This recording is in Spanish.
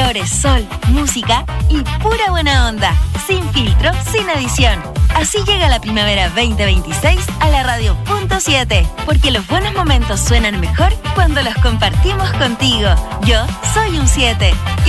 Colores, sol, música y pura buena onda. Sin filtro, sin edición. Así llega la primavera 2026 a la radio Punto 7. Porque los buenos momentos suenan mejor cuando los compartimos contigo. Yo soy un 7.